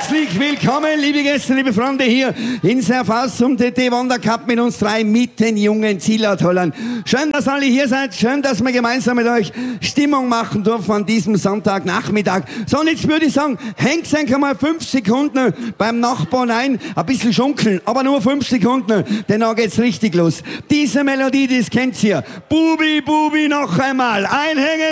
Herzlich willkommen, liebe Gäste, liebe Freunde, hier in Serfaus zum TT Wandercup mit uns drei, mit den jungen Zillertollern. Schön, dass alle hier seid, schön, dass wir gemeinsam mit euch Stimmung machen dürfen an diesem Sonntagnachmittag. So, und jetzt würde ich sagen, hängt einfach mal 5 Sekunden beim Nachbarn ein bisschen schunkeln, aber nur 5 Sekunden, denn dann geht's richtig los. Diese Melodie, das kennt ihr. Bubi, Bubi, noch einmal, einhängen.